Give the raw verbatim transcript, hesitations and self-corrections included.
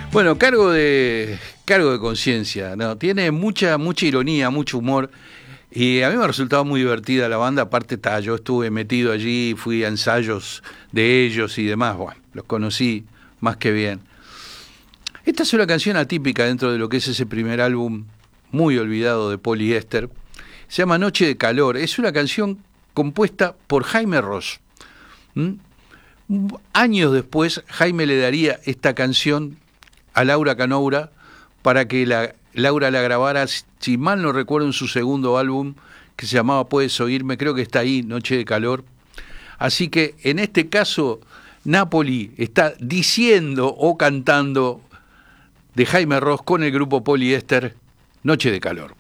Bueno, cargo de cargo de conciencia, ¿no? Tiene mucha mucha ironía, mucho humor. Y a mí me ha resultado muy divertida la banda. Aparte, ta, yo estuve metido allí, fui a ensayos de ellos y demás. Bueno, los conocí más que bien. Esta es una canción atípica dentro de lo que es ese primer álbum muy olvidado de Polyester. Se llama Noche de Calor. Es una canción compuesta por Jaime Ross. ¿Mm? Años después, Jaime le daría esta canción a Laura Canoura para que la, Laura la grabara, si mal no recuerdo, en su segundo álbum, que se llamaba Puedes Oírme, creo que está ahí, Noche de Calor. Así que, en este caso, Napoli está diciendo o cantando de Jaime Ross con el grupo Polyester, Noche de Calor.